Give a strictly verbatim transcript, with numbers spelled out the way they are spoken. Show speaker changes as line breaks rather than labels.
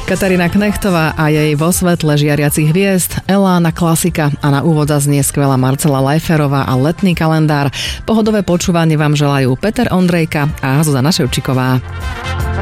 Katarína Knechtová a jej Vo svetle žiariacich hviezd, Elána klasika a na úvod zaznie skvelá Marcela Lajferová a Letný kalendár. Pohodové počúvanie vám želajú Peter Ondrejka a Zuzana Ševčiková.